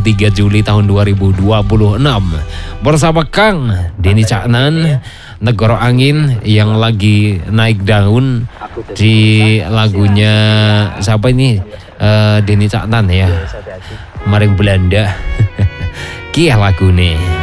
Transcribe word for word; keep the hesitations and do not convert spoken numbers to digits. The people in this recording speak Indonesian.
tiga Juli tahun dua ribu dua puluh enam bersama Kang Denny Caknan, Negoro Angin yang lagi naik daun di lagunya siapa ini? Uh, Denny Caknan ya, Maring Belanda. Kia lagu nih.